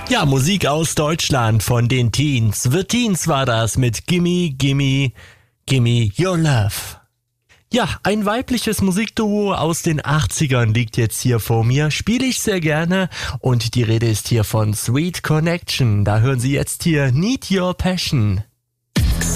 Ja, Musik aus Deutschland von den Teens. The Teens war das mit Gimme, Gimme, Gimme Your Love. Ja, ein weibliches Musikduo aus den 80ern liegt jetzt hier vor mir, spiele ich sehr gerne und die Rede ist hier von Sweet Connection. Da hören Sie jetzt hier Need Your Passion.